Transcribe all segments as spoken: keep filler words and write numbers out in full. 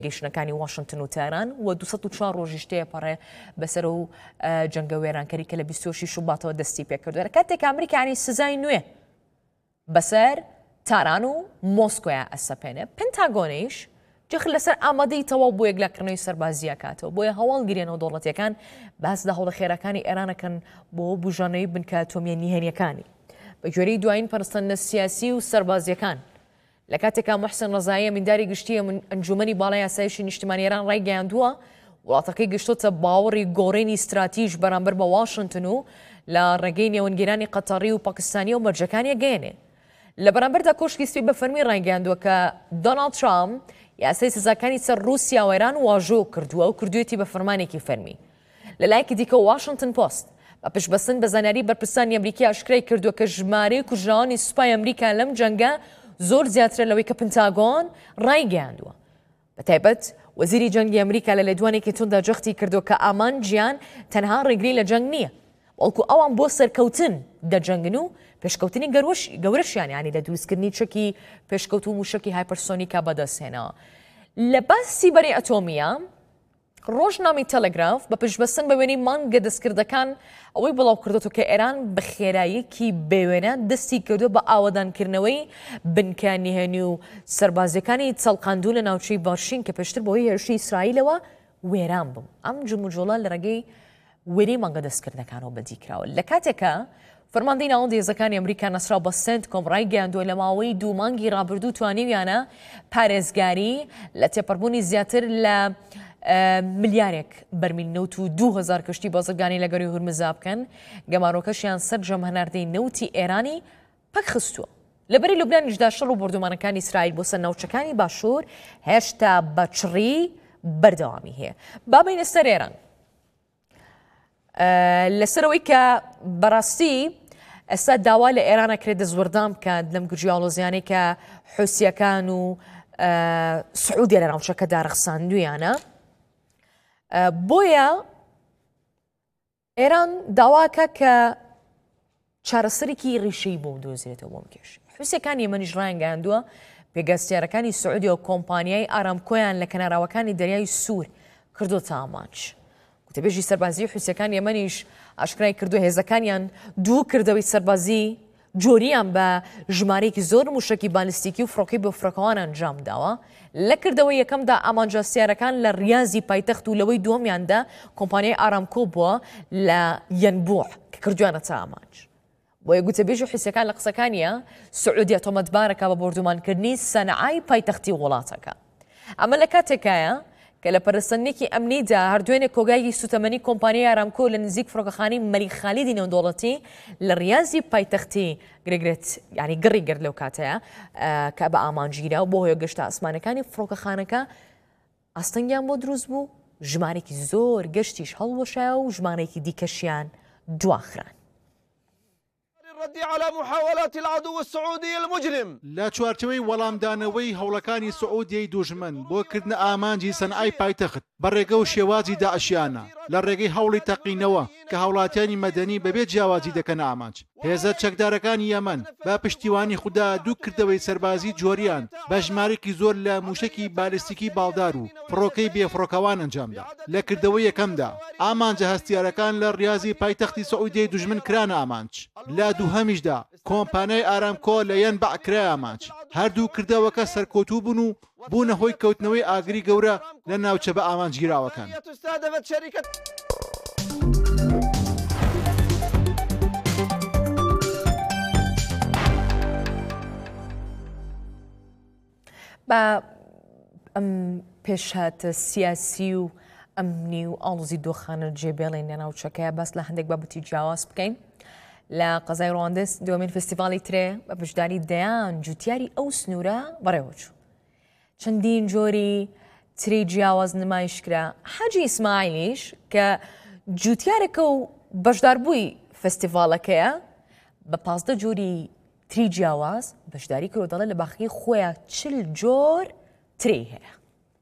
گەیشتنەکانی واشنگتن و تاران و دووسەد و چوار ڕۆژیشتەیە پەڕێ بەسەر و جەنگە وێرانکەری کە لە بیست و شەش شوباتەوە دەستی پێکردووە. کاتێک ئەمریکانی سزای نوێ بەسەر تاران و مۆسکۆیە ئەسەپێنێ، پنتاگۆنیش جەخ لەسەر ئامادەی تەواو بۆ یەکلاکردنەوەی سەربازیە کاتەوە بۆیە هەواڵگیرێنەوە دەوڵەتیەکان باس لە هەوڵە خێرەکانی ئێرانەکەن بۆ بژانەوەی بنکە ئەتۆمیە نیهێنیەکانی بە گوێرەی دوایین پەرستەندە سیاسی و سەربازیەکان. لە کاتێکا محسن ڕەزاییە مینداری گشتیە ئەنجومەنی باڵای یاسایشی نیشتیمانی ئێران ڕایگەیاندووە وڵاتەکەی گەشتۆتە باوەڕی گۆڕینی استراتیژ بەرامبەر بە واشنگتن و لە ڕێگەی نێوەنگیرانی قەتەڕی و پاکستانی و مەرجەکانی گەێنێ. لە بەرامبەردا کۆشکی سپی بە فەرمی ڕایگەیاندووە کە دۆناڵد ترامپ یاسای سزاکانی سەر رووسیا و ئێران واژۆ کردووە و کردوێتی بە فەرمانێکی فەرمی. لەلایەکی دیکە واشنگتن پۆست بە پشتبەستن بە زانیاری بەرپرسانی ئەمریکی ئاشکرای کردووە کە ژمارەی کوژراوانی سوپای ئەمریکا لەم جەنگە زۆر زیاترە لەوەی کە پنتاگۆن ڕایگەیاندووە. بەتایبەت وەزیری جەنگی ئەمریکا لە لێدوانێکی توندا جەختی کردووە کە ئامان گیان تەنها ڕێگری لە جەنگ نییە، بەڵکو ئەوان بۆ سەرکەوتن دەجەنگن و پێشکەوتنی گەورەشیان ینی لە دروستکردنی چەکی پێشکەوت و موشکی هایپەرسۆنیکا بەدەستهێنەوە. لە باسی بەرەی ئەتۆمیە ڕۆژنامەی تەلەگراف بە پشتبەستن بە وێنەی مانگە دەستکردەکان ئەوەی بڵاو کردوەوە کە ئێران بە خێراییەکی بێوێنە دەستی کردو بە ئاوەدانکردنەوەی بنکە نیهێنی و سەربازیەکانی چەڵقاندوو لە ناوچەی باشین کە پێشتر بەهۆی هێرشی ئیسرائیلەوە وێران بوو. ئەم جموجۆڵە لە ڕێگەی وێرەی مانگە دەستکردەکانەوە بەدیکراوە. لە کاتێکە فەرماندەی ناوەندی هێزەکانی ئەمریکا نەسراو بە سنت کۆم ڕایگەیاندووە لە ماوەی دوو مانگی ڕابردوو توانیویانە پارێزگاری لە تێپەڕبوونی زیاتر لە ملیارێک بەرمیل نەوت و دوو هەزار کەشتی بازرگانی لە گەڕی هورمزا بکەن. گەمارۆکەشیان سەرجەم هەناردەی نەوتی ئێرانی پەک خستووە. لەبەری لوبنانیشدا شەڕ و بردومانەکانی ئیسرائیل بۆ سەر ناوچەکانی باشوور هێشتا بەچڕی بەردەوامی هەیە. بابینە سەر ئێران لەسەرەوەی کە بەڕاستی ئێستا داوا لە ئێرانە کرێت دەزوەردام بکات لەم گوجیاڵۆزیانەی کە حوسیەکان و سعودی لە ناوچەکەدا ڕەخساندویانە. بۆیە ئێران داواکە کە چارەسەرێکی ڕیشەی بۆ دۆزرێتەوە بۆم کێش. حوسیەکان یەمەنیش ڕایگەیاندووە پێگەستیارەکانی سعودی و کۆمپانیای ئارامکۆیان لە کەناراوەکانی دەریای سوور کردوتە ئامانج. گوتەبێژی سەربازی حوسیەکان یەمەنیش ئاشکرای کردو هێزەکانیان دوو کردەوەی سەربازی جۆریان بە ژمارەیەکی زۆر موشکی بالستیکی و فڕۆکەی بە فڕۆکەوان ئەنجام داوە. لە کردەوەی یەکەمدا ئامانجاستیارەکان لە ریاضی پایتەخت و لەوەی دووەمیاندا کۆمپانیای ئارامکۆ بووە لە یەنبوع کە کردویانەتە ئامانج. بۆیە گوتەبێژی حوسیەکان لە قسەکانیە سعودی تۆمەتبارەکە بە بردومانکردنی سەنعای پایتەختی وڵاتەکە. ئەمە لە کاتێکایە کە لە پەرستەندێکی ئەمنیدا هەردوێنێ کۆگایەکی سوتەمەنی کۆمپانیای ئارامکۆ لە نزیک فڕۆکەخانەی مەلیک خالیدی نێودوڵەتی لە ریاضی پایتەختی گرێگرێت ینی گڕی گرت لەو کاتەیە کە بە ئامانجیرا و بۆ هۆیە گەشتە ئاسمانەکانی فڕۆکەخانەکە ئاستەنگیان بۆ دروست بوو، ژمارێکی زۆر گەشتیش هەڵوەشایە و ژمارەیەکی دیکەشیان دواخران. الرد على محاولات العدو السعودي المجرم لا چوارچەوەی وەڵامدانەوەی هەوڵەکانی سعودیەی دوژمن بۆ کردن ئامانجی سەنعای پایتەخت بە ڕێگە و شێوازی داعشیانە لە ڕێگەی هەوڵی تەقینەوە کە هاوڵاتیانی مەدەنی بەبێ جیاوازی دەکەن ئامانج. هێزە چەکدارەکانی یەمەن بە پشتیوانی خوددا دوو کردەوەی سەربازی جۆریان بە ژمارێکی زۆر لە موشکی بالستیکی باڵدار و فڕۆکەی بێفڕۆکەوان ئەنجامدا. لە کردەوەی یەکەمدا ئامانجە هەستیارەکان لە ریاضی پایتەختی سعودیەی دوژمن کرانە ئامانج. لە دووهەمیشدا کۆمپانیای ئارامکۆ لە یەنبع کرای ئامانج. هەردوو کردەوەکە سەرکۆتوو بوون و بوونە هۆی کەوتنەوەی ئاگری گەورە لە ناوچە بە ئامانجگیراوەکان. بە ئەم پێشهاتە سیاسی و ئەمنی و ئاڵوزی دۆخانە جێبێڵێن لە ناوچەکەیە باس لە هەندێک بابەتی جیاواز بکەین. لە قەزای ڕواندز دومین فستیڤاڵی ترێ بە پشتداری دەیان جوتیاری ئەو سنوورە بەڕێوەچوو. چەندین جۆری تری جیاواز نمایشکرا. حاجی ئیسماعیلیش کە جوتیارێکە و بەشداربووی فستیڤاڵەکەیە بە پازدە جۆری تری جیاواز بەشداری کردو دەڵێ لە باخی خۆیان چل جۆر تری هەیە.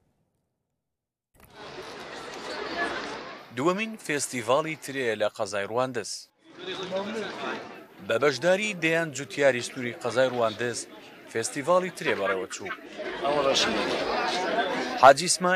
دووەمین فێستیڤاڵی ترێ لە قەزای ڕواندز بە بەشداری دەیان جوتیاری سنووری قەزای ڕواندز فێستیڤاڵی ترێ بەڕێوە چوو. حاجی ئیسماعیل